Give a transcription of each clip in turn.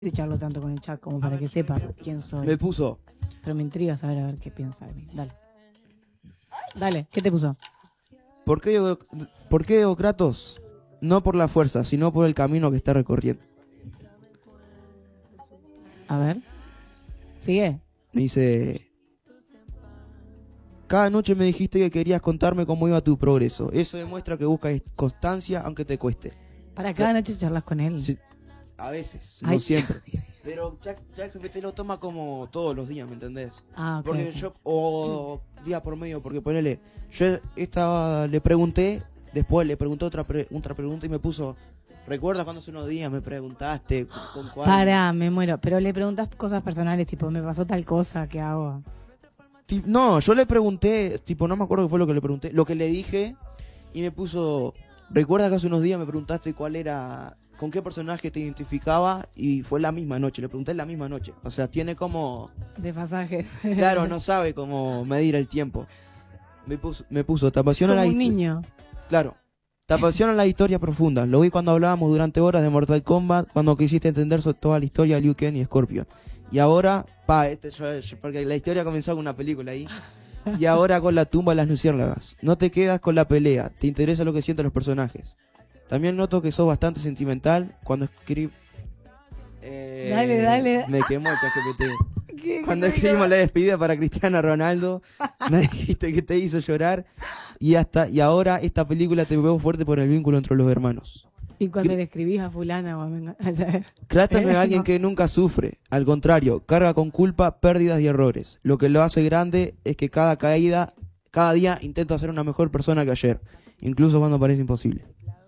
y charlo tanto con el chat como para que sepa quién soy. Me puso, Pero me intriga saber a ver qué piensa de mí. Dale. Dale, ¿qué te puso? ¿por qué digo Kratos? No por la fuerza, sino por el camino que está recorriendo. A ver. ¿Sigue? Me dice, cada noche me dijiste que querías contarme cómo iba tu progreso. Eso demuestra que buscas constancia aunque te cueste. Para cada noche charlas con él. Sí, a veces, Ay. no siempre. Pero ya que te lo toma como todos los días, ¿me entendés? Ah, ok. Porque Ok. yo, o día por medio, porque ponele, yo le pregunté, después le pregunté otra pregunta y me puso, ¿recuerdas cuando hace unos días me preguntaste con cuál? Pará, me muero. Pero le preguntas cosas personales, tipo, me pasó tal cosa, ¿qué hago? No, yo le pregunté, tipo, no me acuerdo qué fue lo que le pregunté, lo que le dije, y me puso, ¿recuerdas que hace unos días me preguntaste cuál era, con qué personaje te identificaba? Y fue la misma noche, le pregunté la misma noche. O sea, tiene como, De pasaje. claro, no sabe cómo medir el tiempo. Me puso, ¿te apasiona Como la un historia? niño. Claro, ¿te apasiona la historia profunda? Lo vi cuando hablábamos durante horas de Mortal Kombat, cuando quisiste entender toda la historia de Liu Kang y Scorpion. Y ahora, porque la historia comenzó con una película ahí. Y ahora con la tumba de las luciérnagas. No te quedas con la pelea, te interesa lo que sienten los personajes. También noto que sos bastante sentimental cuando escribí. Dale. Me quemó el ChatGPT. ¿Qué? Cuando escribimos la despedida para Cristiano Ronaldo, me dijiste que te hizo llorar. Y ahora esta película te pegó fuerte por el vínculo entre los hermanos. Y cuando le escribís a fulana o a venga, a saber. Kratos no es alguien que nunca sufre, al contrario, carga con culpa, pérdidas y errores. Lo que lo hace grande es que cada día intenta ser una mejor persona que ayer, incluso cuando parece imposible.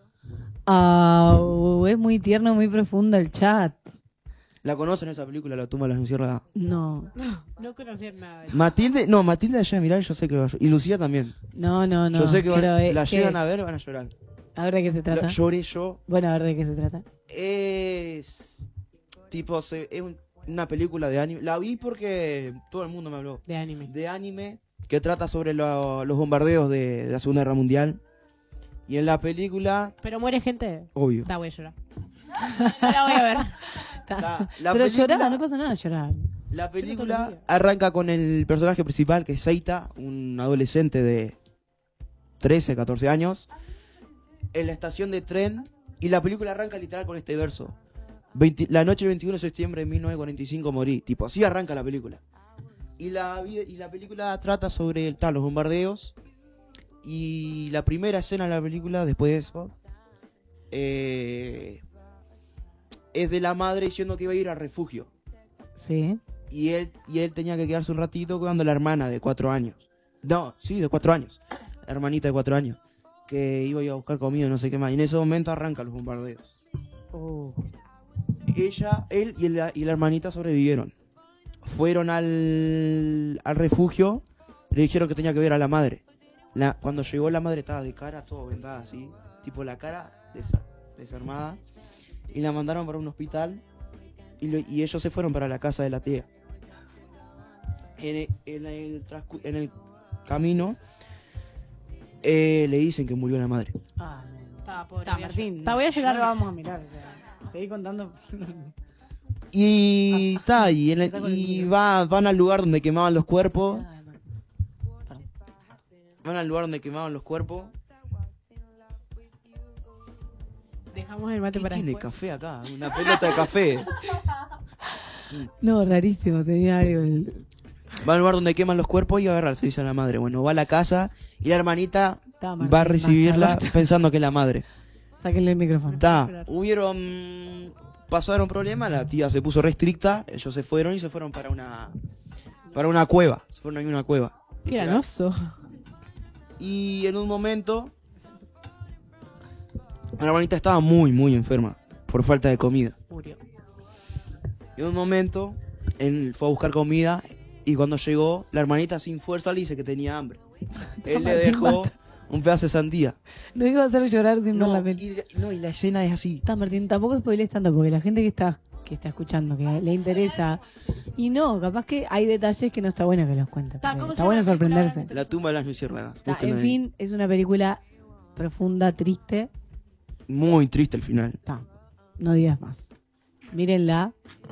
Es muy tierno, muy profundo el chat. ¿La conocen esa película, La tumba de las luciérnagas? No. No conocía nada. Matilde ya mirar, yo sé que va a llorar. Y Lucía también. No. Yo sé que pero, la ¿qué? llegan a ver, van a llorar. A ver de qué se trata. Lloré yo. Bueno, a ver de qué se trata. Es una película de anime. La vi porque todo el mundo me habló. De anime. De anime que trata sobre los bombardeos de la Segunda Guerra Mundial. Y en la película, Pero muere gente. obvio. Da, voy a llorar. No la voy a ver. La Pero película- llorar, no pasa nada llorar. La todos los película días. arranca con el personaje principal, que es Seita, un adolescente de 13, 14 años, en la estación de tren. Y la película arranca literal con este verso. La noche del 21 de septiembre de 1945 morí. Tipo, así arranca la película. Y la película trata sobre los bombardeos. Y la primera escena de la película, después de eso, es de la madre diciendo que iba a ir al refugio. Sí. Y él tenía que quedarse un ratito cuidando a la hermana de 4 años. No, sí, de 4 años. La hermanita de 4 años. Que iba a ir a buscar comida, no sé qué más. Y en ese momento arrancan los bombardeos. Él y la hermanita sobrevivieron. Fueron al refugio. Le dijeron que tenía que ver a la madre. Cuando llegó la madre estaba de cara, todo vendada así. Tipo la cara desarmada. Y la mandaron para un hospital. Y ellos se fueron para la casa de la tía. En el camino le dicen que murió la madre. Pobre, Está, Martín. Voy a Ya llorar. lo vamos a mirar. O sea, seguí contando. Y van al lugar donde quemaban los cuerpos. Van al lugar donde quemaban los cuerpos. Dejamos el mate ¿Qué para tiene después. café acá? Una pelota de café. No, rarísimo, tenía algo. Va al lugar donde queman los cuerpos y agarra, se dice a la madre. Bueno, va a la casa y la hermanita Está, va a recibirla Martín, pensando que es la madre. Sáquenle el micrófono. Pasaron problemas, la tía se puso restricta, ellos se fueron para una cueva. Se fueron a una cueva. Qué granoso. Y en un momento, la hermanita estaba muy, muy enferma por falta de comida. Murió. Y en un momento, él fue a buscar comida y cuando llegó, la hermanita sin fuerza le dice que tenía hambre. Él le dejó un pedazo de sandía. No iba a hacer llorar sin ver No, la peli. y la escena es así. Está, Martín, tampoco spoilees tanto porque la gente que está escuchando, que le interesa. Y no, capaz que hay detalles que no está bueno que los cuente. Está, porque ¿cómo se Está llama bueno la película? sorprenderse. La tumba de las luciérnagas. Está, Búsquenla en ahí. fin, es una película profunda, triste. Muy triste el final. Está, no digas más. mírenla.